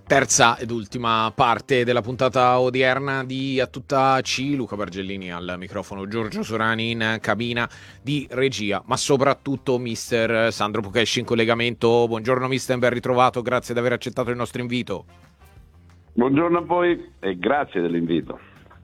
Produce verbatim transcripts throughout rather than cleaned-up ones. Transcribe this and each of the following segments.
Terza ed ultima parte della puntata odierna di A Tutta C. Luca Bargellini al microfono, Giorgio Sorani in cabina di regia, ma soprattutto mister Sandro Pucesci in collegamento. Buongiorno mister, ben ritrovato, grazie di aver accettato il nostro invito. Buongiorno a voi e grazie dell'invito.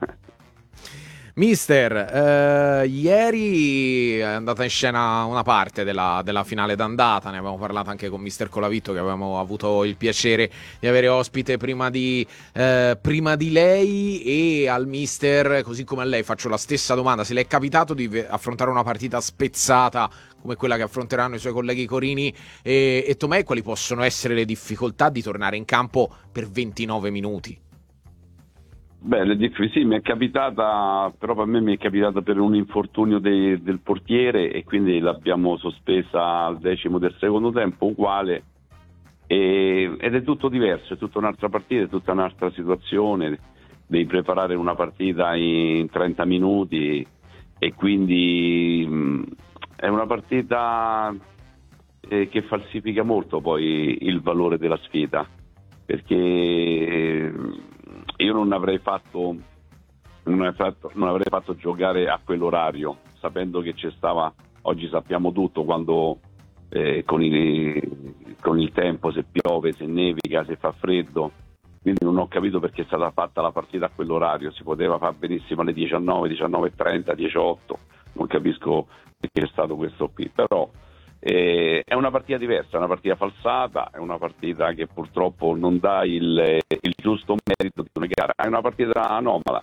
Mister, eh, ieri è andata in scena una parte della, della finale d'andata, ne avevamo parlato anche con mister Colavitto, che avevamo avuto il piacere di avere ospite prima di, eh, prima di lei, e al mister, così come a lei, faccio la stessa domanda: se le è capitato di affrontare una partita spezzata come quella che affronteranno i suoi colleghi Corini e, e Tomei, quali possono essere le difficoltà di tornare in campo per ventinove minuti? Beh, le diff- sì, mi è capitata, però per me mi è capitata per un infortunio de- del portiere e quindi l'abbiamo sospesa al decimo del secondo tempo, uguale, e- ed è tutto diverso, è tutta un'altra partita, è tutta un'altra situazione, devi preparare una partita in trenta minuti e quindi mh, è una partita eh, che falsifica molto poi il valore della sfida, perché io non avrei fatto non avrei fatto, non avrei fatto giocare a quell'orario, sapendo che c'è stava, oggi sappiamo tutto, quando eh, con, il, con il tempo, se piove, se nevica, se fa freddo, quindi non ho capito perché è stata fatta la partita a quell'orario, si poteva fare benissimo alle diciannove, diciannove e trenta, diciotto, non capisco perché è stato questo qui, però Eh, è una partita diversa, è una partita falsata, è una partita che purtroppo non dà il, il giusto merito di una gara, è una partita anomala,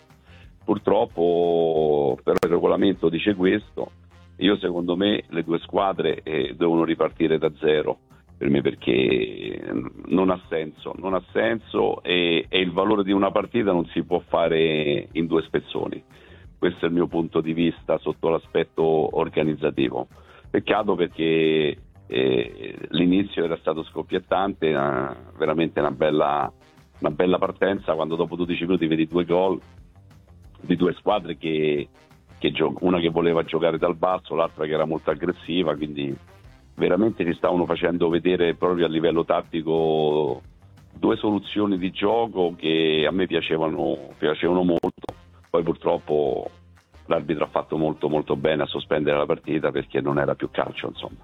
purtroppo, però il regolamento dice questo. Io secondo me le due squadre eh, devono ripartire da zero per me, perché non ha senso, non ha senso e, e il valore di una partita non si può fare in due spezzoni. Questo è il mio punto di vista sotto l'aspetto organizzativo. Peccato perché eh, l'inizio era stato scoppiettante, una, veramente una bella, una bella partenza, quando dopo dodici minuti vedi due gol di due squadre che, che gio- una che voleva giocare dal basso, l'altra che era molto aggressiva, quindi veramente ci stavano facendo vedere proprio a livello tattico due soluzioni di gioco che a me piacevano, piacevano molto. Poi purtroppo l'arbitro ha fatto molto molto bene a sospendere la partita perché non era più calcio, insomma.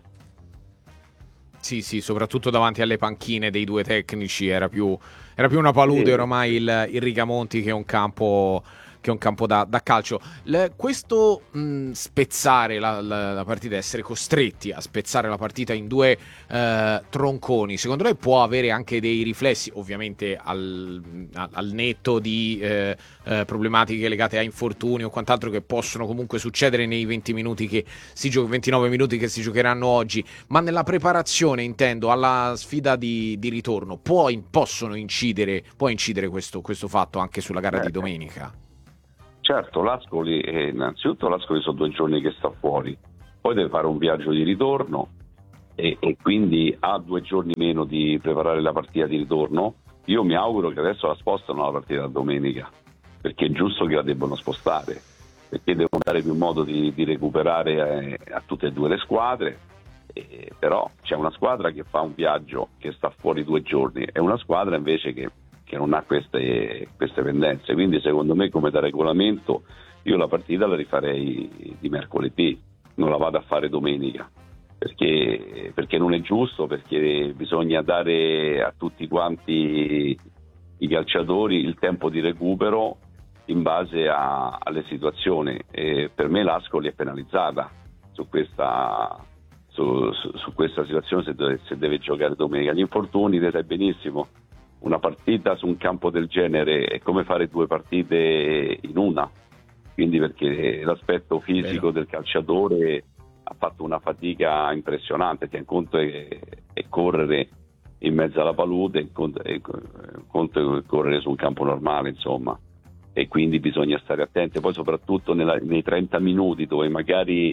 Sì, sì, soprattutto davanti alle panchine dei due tecnici era più, era più una palude ormai il, il Rigamonti che un campo, che un campo da, da calcio. Le, questo mh, spezzare la, la, la partita, essere costretti a spezzare la partita in due eh, tronconi, secondo lei può avere anche dei riflessi, ovviamente al, al netto di eh, eh, problematiche legate a infortuni o quant'altro che possono comunque succedere nei venti minuti che si gio- ventinove minuti che si giocheranno oggi, ma nella preparazione, intendo, alla sfida di, di ritorno, può, possono incidere, può incidere questo, questo fatto anche sulla gara Eh, di domenica? certo, l'Ascoli, eh, innanzitutto l'Ascoli sono due giorni che sta fuori, poi deve fare un viaggio di ritorno e, e quindi ha due giorni meno di preparare la partita di ritorno. Io mi auguro che adesso la spostano la partita da domenica, perché è giusto che la debbano spostare, perché devono dare più modo di, di recuperare eh, a tutte e due le squadre, eh, però c'è una squadra che fa un viaggio che sta fuori due giorni e una squadra invece che, che non ha queste, queste pendenze, quindi secondo me come da regolamento io la partita la rifarei di mercoledì, non la vado a fare domenica, perché, perché non è giusto, perché bisogna dare a tutti quanti i calciatori il tempo di recupero in base a, alle situazioni, e per me l'Ascoli è penalizzata su questa, su, su, su questa situazione se deve, se deve giocare domenica. Gli infortuni, te sai benissimo, una partita su un campo del genere è come fare due partite in una, quindi perché l'aspetto fisico del calciatore ha fatto una fatica impressionante, che un conto è, è correre in mezzo alla palude, un conto è, un conto è correre su un campo normale, insomma, e quindi bisogna stare attenti, poi soprattutto nella, nei trenta minuti dove magari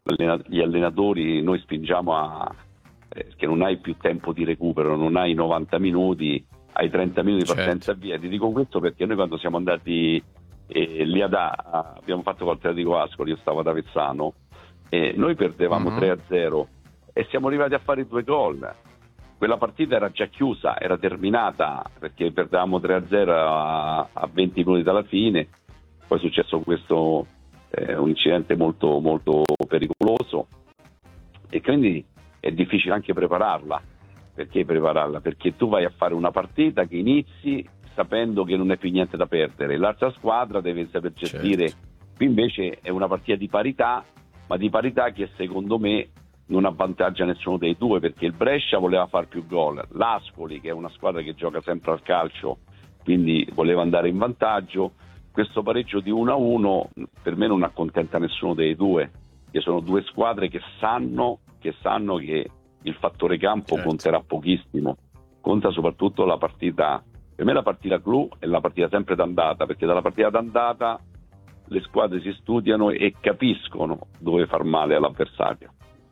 gli allenatori, noi spingiamo a eh, che non hai più tempo di recupero, non hai novanta minuti, hai trenta minuti di partenza, certo, via. Ti dico questo perché noi quando siamo andati eh, lì ad A, abbiamo fatto col Atletico Ascoli, io stavo ad Avezzano, e noi perdevamo uh-huh. tre a zero e siamo arrivati a fare due gol, quella partita era già chiusa, era terminata, perché perdevamo tre a zero a, a venti minuti dalla fine. Poi è successo questo eh, un incidente molto molto pericoloso, e quindi è difficile anche prepararla. Perché prepararla? Perché tu vai a fare una partita che inizi sapendo che non è più niente da perdere, l'altra squadra deve saper gestire. Certo. Qui invece è una partita di parità, ma di parità che secondo me non avvantaggia nessuno dei due, perché il Brescia voleva far più gol, l'Ascoli, che è una squadra che gioca sempre al calcio, quindi voleva andare in vantaggio. Questo pareggio di uno a uno per me non accontenta nessuno dei due, che sono due squadre che sanno che sanno che il fattore campo Certo. conterà pochissimo, conta soprattutto la partita. Per me la partita clou è la partita sempre d'andata, perché dalla partita d'andata le squadre si studiano e capiscono dove far male all'avversario.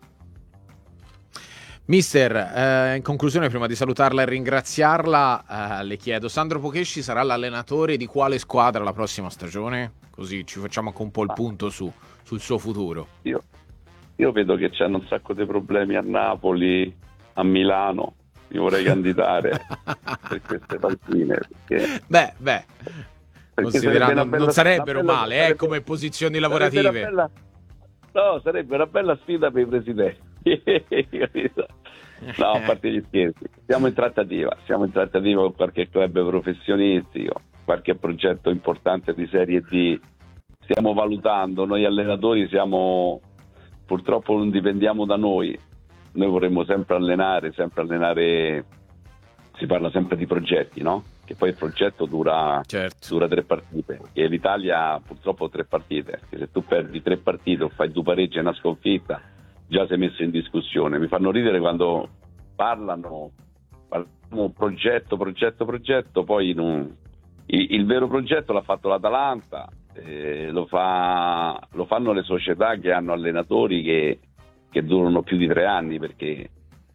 Mister, eh, in conclusione, prima di salutarla e ringraziarla, eh, le chiedo, Sandro Pocesci sarà l'allenatore di quale squadra la prossima stagione? Così ci facciamo anche un po' il punto su, sul suo futuro. Io, io vedo che c'hanno un sacco di problemi a Napoli, a Milano, mi vorrei candidare per queste partite. Perché, Beh, beh, perché considerando sarebbe una bella- non sarebbero una bella- male, eh, sarebbe- come posizioni sarebbe lavorative. una bella- no, sarebbe una bella sfida per i presidenti. Capito? No, a parte gli scherzi, siamo in trattativa, siamo in trattativa con qualche club professionistico, qualche progetto importante di Serie D. Stiamo valutando, noi allenatori siamo, purtroppo non dipendiamo da noi, noi vorremmo sempre allenare, sempre allenare, si parla sempre di progetti, no? Che poi il progetto dura, Certo. dura tre partite, e l'Italia purtroppo tre partite, perché se tu perdi tre partite o fai due pareggi e una sconfitta, già sei messo in discussione. Mi fanno ridere quando parlano, parlano progetto, progetto, progetto, poi non, il, il vero progetto l'ha fatto l'Atalanta, eh, lo, fa, lo fanno le società che hanno allenatori che, che durano più di tre anni, perché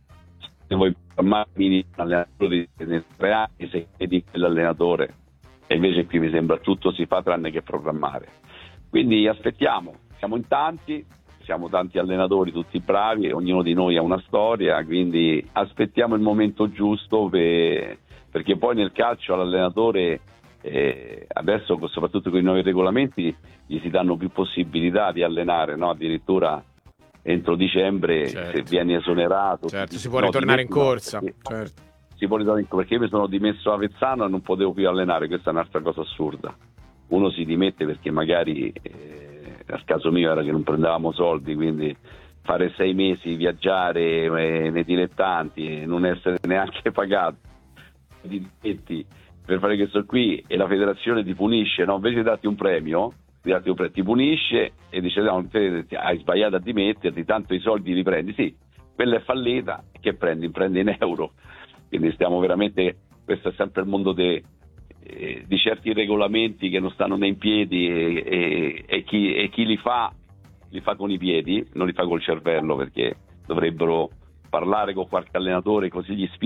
se vuoi formare un allenatore di tre anni sei di quell'allenatore, e invece qui mi sembra tutto si fa tranne che programmare. Quindi aspettiamo, siamo in tanti, siamo tanti allenatori, tutti bravi, e ognuno di noi ha una storia, quindi aspettiamo il momento giusto per, perché poi nel calcio all'allenatore eh, adesso soprattutto con i nuovi regolamenti gli si danno più possibilità di allenare, no? Addirittura entro dicembre, Certo. se vieni esonerato Certo, ti- si può no, ritornare in ti metti- no, corsa. perché- Certo. si può ritornare in corsa, perché io mi sono dimesso a Avezzano e non potevo più allenare. Questa è un'altra cosa assurda. Uno si dimette perché magari eh, nel caso mio era che non prendevamo soldi, quindi fare sei mesi, viaggiare eh, nei dilettanti e non essere neanche pagato, ti dimetti per fare questo qui, e la federazione ti punisce, no? Invece di darti un premio, di darti un premio, ti punisce e dice no, te, ti- hai sbagliato a dimetterti, tanto i soldi li prendi. Sì, quella è fallita, che prendi? Prendi in euro. Quindi stiamo veramente, questo è sempre il mondo de, eh, di certi regolamenti che non stanno né in piedi, e, e, e, chi, e chi li fa li fa con i piedi, non li fa col cervello, perché dovrebbero parlare con qualche allenatore, così gli spiegano